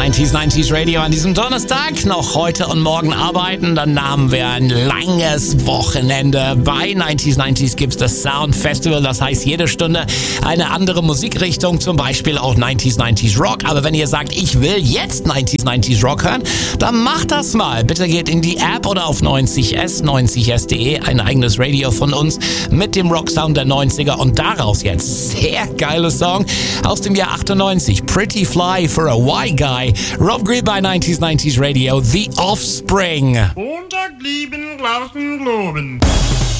90s Radio an diesem Donnerstag. Noch heute und morgen arbeiten, dann haben wir ein langes Wochenende. Bei 90s gibt's das Sound Festival, das heißt jede Stunde eine andere Musikrichtung, zum Beispiel auch 90s Rock. Aber wenn ihr sagt, ich will jetzt 90s Rock hören, dann macht das mal. Bitte geht in die App oder auf 90s.de, ein eigenes Radio von uns mit dem Rocksound der 90er und daraus jetzt sehr geiler Song aus dem Jahr 98. Pretty Fly for a White Guy. Rob Grill bei 90s Radio, The Offspring. Montag lieben, Glauben, Globen.